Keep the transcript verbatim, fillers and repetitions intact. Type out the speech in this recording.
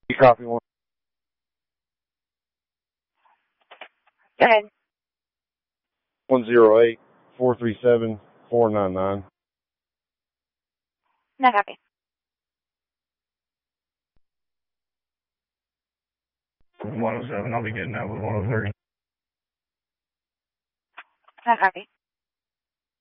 You copy one? Go ahead. One zero eight four three seven four nine nine. No copy. one oh seven, I'll be getting out with one oh three. No copy.